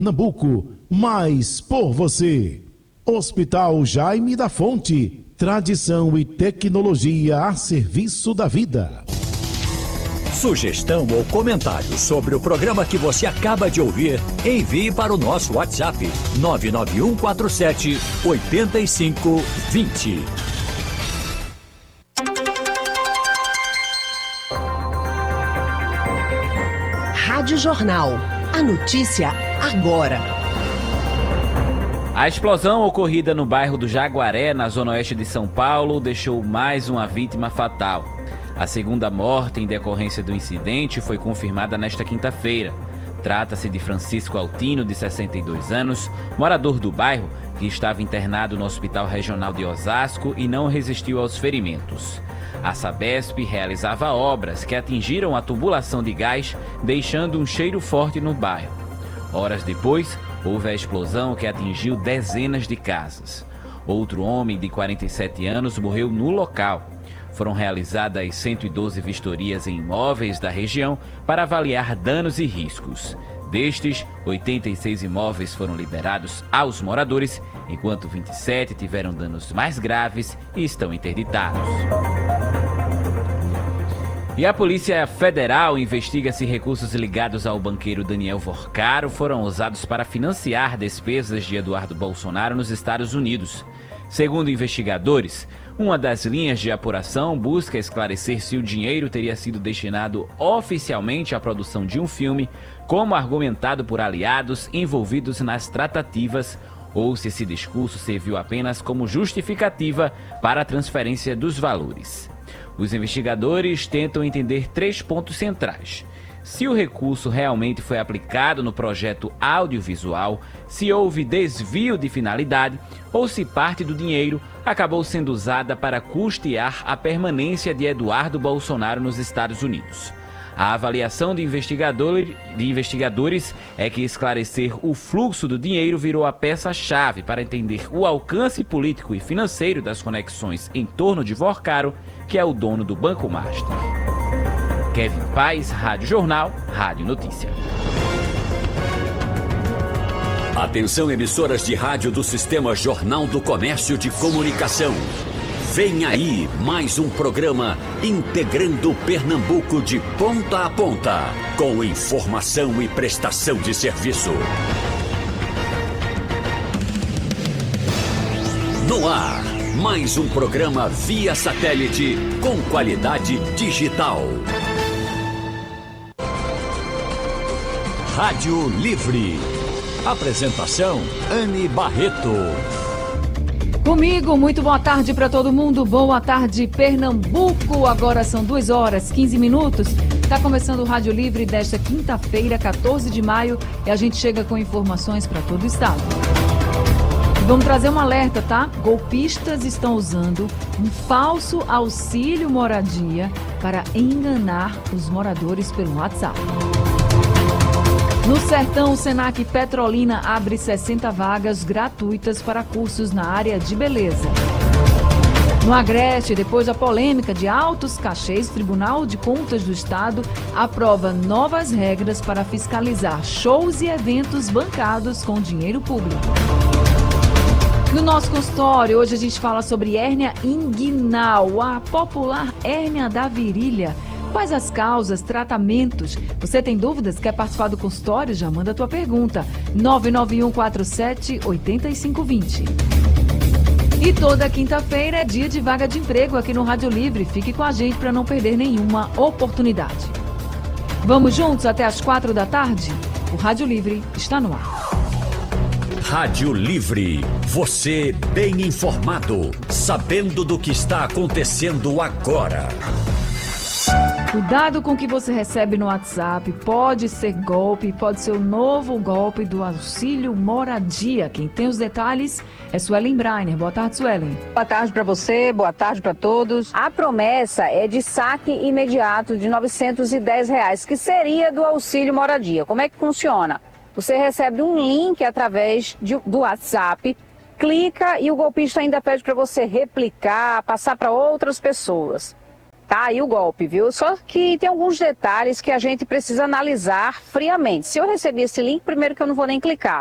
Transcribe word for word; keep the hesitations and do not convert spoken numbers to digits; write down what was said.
Pernambuco, mais por você. Hospital Jaime da Fonte, tradição e tecnologia a serviço da vida. Sugestão ou comentário sobre o programa que você acaba de ouvir, envie para o nosso WhatsApp nove nove um quatro sete oito cinco dois zero. Rádio Jornal. A notícia agora. A explosão ocorrida no bairro do Jaguaré, na zona oeste de São Paulo, deixou mais uma vítima fatal. A segunda morte em decorrência do incidente foi confirmada nesta quinta-feira. Trata-se de Francisco Altino, de sessenta e dois anos, morador do bairro, que estava internado no Hospital Regional de Osasco e não resistiu aos ferimentos. A Sabesp realizava obras que atingiram a tubulação de gás, deixando um cheiro forte no bairro. Horas depois, houve a explosão que atingiu dezenas de casas. Outro homem de quarenta e sete anos morreu no local. Foram realizadas cento e doze vistorias em imóveis da região para avaliar danos e riscos. Destes, oitenta e seis imóveis foram liberados aos moradores, enquanto vinte e sete tiveram danos mais graves e estão interditados. E a Polícia Federal investiga se recursos ligados ao banqueiro Daniel Vorcaro foram usados para financiar despesas de Eduardo Bolsonaro nos Estados Unidos. Segundo investigadores, uma das linhas de apuração busca esclarecer se o dinheiro teria sido destinado oficialmente à produção de um filme, como argumentado por aliados envolvidos nas tratativas, ou se esse discurso serviu apenas como justificativa para a transferência dos valores. Os investigadores tentam entender três pontos centrais: se o recurso realmente foi aplicado no projeto audiovisual, se houve desvio de finalidade ou se parte do dinheiro acabou sendo usada para custear a permanência de Eduardo Bolsonaro nos Estados Unidos. A avaliação de, investigador, de investigadores é que esclarecer o fluxo do dinheiro virou a peça-chave para entender o alcance político e financeiro das conexões em torno de Vorcaro, que é o dono do Banco Master. Kevin Paz, Rádio Jornal, Rádio Notícia. Atenção, emissoras de rádio do Sistema Jornal do Comércio de Comunicação. Vem aí mais um programa integrando Pernambuco de ponta a ponta, com informação e prestação de serviço. No ar, mais um programa via satélite com qualidade digital. Rádio Livre. Apresentação, Anne Barreto. Comigo, muito boa tarde para todo mundo. Boa tarde, Pernambuco. Agora são duas horas, quinze minutos. Está começando o Rádio Livre desta quinta-feira, quatorze de maio. E a gente chega com informações para todo o estado. Vamos trazer um alerta, tá? Golpistas estão usando um falso auxílio moradia para enganar os moradores pelo WhatsApp. No Sertão, o Senac Petrolina abre sessenta vagas gratuitas para cursos na área de beleza. No Agreste, depois da polêmica de altos cachês, o Tribunal de Contas do Estado aprova novas regras para fiscalizar shows e eventos bancados com dinheiro público. No nosso consultório, hoje a gente fala sobre hérnia inguinal, a popular hérnia da virilha. Quais as causas, tratamentos? Você tem dúvidas? Quer participar do consultório? Já manda a tua pergunta. nove nove um quatro sete oito cinco dois zero. E toda quinta-feira é dia de vaga de emprego aqui no Rádio Livre. Fique com a gente para não perder nenhuma oportunidade. Vamos juntos até as quatro da tarde? O Rádio Livre está no ar. Rádio Livre. Você bem informado, sabendo do que está acontecendo agora. Cuidado com o que você recebe no WhatsApp, pode ser golpe, pode ser o novo golpe do auxílio moradia. Quem tem os detalhes é Suelen Brainer. Boa tarde, Suelen. Boa tarde para você, boa tarde para todos. A promessa é de saque imediato de novecentos e dez reais, que seria do auxílio moradia. Como é que funciona? Você recebe um link através de, do WhatsApp, clica e o golpista ainda pede para você replicar, passar para outras pessoas. Tá aí o golpe, viu? Só que tem alguns detalhes que a gente precisa analisar friamente. Se eu receber esse link, primeiro que eu não vou nem clicar.